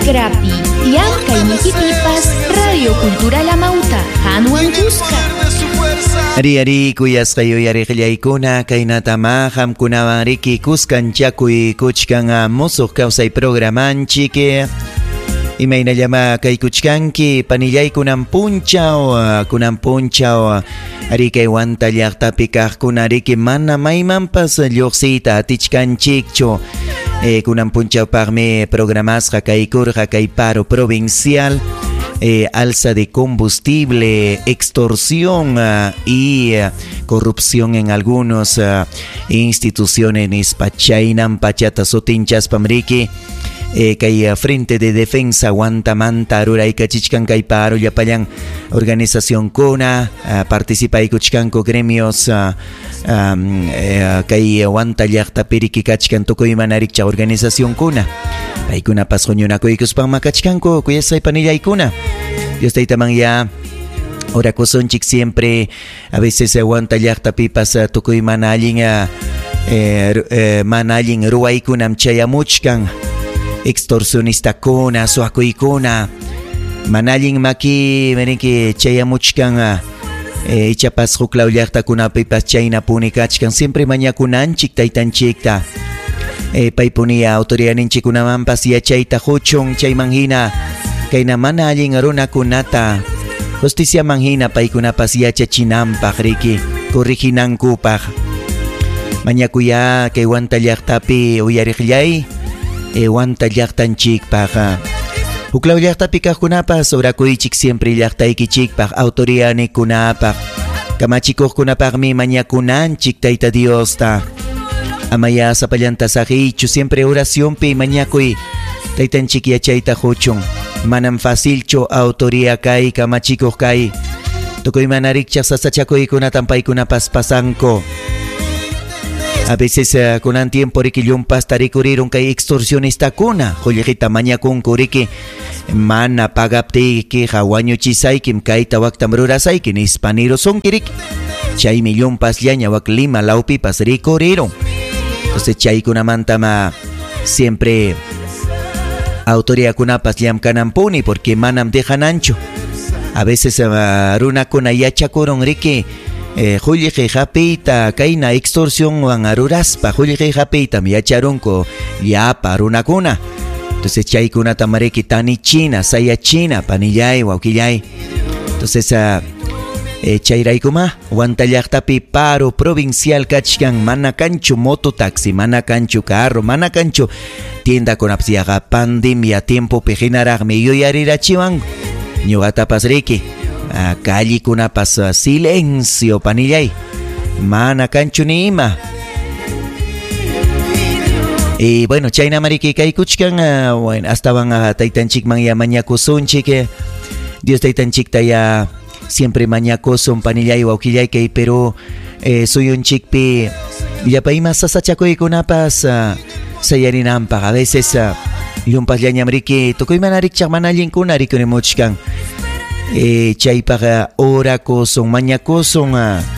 Grapi, Llankay Mikipipas, Radio Cultural Amauta, Hanwan Cusca. Ari kuyasqayo yariqllaykuna kaynatama hamkunawan riki Cuscan chakuy kuchkan musuq kawsay programanchik imaynallama kay kuchkanki panillaykunan punchaw ari kay wanta llaqtapi kaqkuna riki mana maymanpas lluqsiyta atichkanchikchu kunan punchawpaqmi programasqa kaykurqa kay paro provincial, alza de combustible, extorsión y corrupción en algunas instituciones pachainan pachata sotinchas pamriki kay Frente de Defensa Guantamanta Ruray Kachichkan kay paro yapallan organización kuna participa y kuchkanko gremios kay Guanta llaqtapiriki kachkan tukuymanarik organización kuna paykuna pasqoñunakuykospan makachkanko kuyasay panillaykuna Dios taytaman ya orakusonchik siempre a veces Guanta llaqtapipas tukuymana allin mana allin ruwaykunam chayamuchkan extorsionista kuna suakuykuna manallin maki merenki chayamuchkan ichapas huklaw llaqtakunapipas chayna punikachkan siempre mañakunanchik taytanchikta paypuni autoridadninchikunamanpas yachayta huchun chayman hina kayna mana allin runakunata justiciaman hina paykunapas yachachinanpaq riki corrijinankupaq mañakuya kay Guanta llaqtapi uyariqllay Guanta llaqtanchikpaq huklaw llaqtapi kaqkunapas orakuychik siempre llaqtaykichikpaq autoridadnikunapaq kamachikuqkunapaqmi mañakunanchik tayta Diosta amaya sapallantasaqiychu siempre oraciónpi mañakuy taytanchik yachayta huchun manam facilchu autoridad kay kamachikuq kay tukuymanarikchaq sasachakuykunatan paykunapas pasanko a veces kunan tiempo riki llumpas tarikurirun kay extorsionista kuna qullqita mañakunku riki mana pagaptiki hawañuchisaykim kayta waktam rurasayki nispanirusonki riki chaymi llumpas llaña wak Lima lawpipas rikurirun entonces chaykunamantama siempre autoridadkunapas llamkanampuni porque manam dejananchu a veces runakuna yachakurun riki Julliqi hapiyta kayna extorsión wan aruraspa Julliqi hapiytam yacharunku yapa runakuna entonces chaykunata mariki tanichina sayachina panillay wawkillay entonces chayraykuma Guanta llaqtapi paro provincial kachkan mana kanchu mototaxi mana kanchu carro mana kanchu tiendakunapas yaqa pandemia tiempo pijinaraqmi yuyarirachiwan ñuqatapas riki kallikunapas silencio panillay mana kanchu ni ima y bueno chayna mariki kay kuchkan bueno hasta van taytanchikman ya mañakusunchik Dios taytanchikta ya siempre mañakusun panillay wawkillay kay pero suyunchikpi yapaymas sasachakuykunapas sayarinanpaq a veces llumpas llañamriki tukuymanarikchaq mana allinkuna rikunimuchkan chaypaqa orakusun mañakusun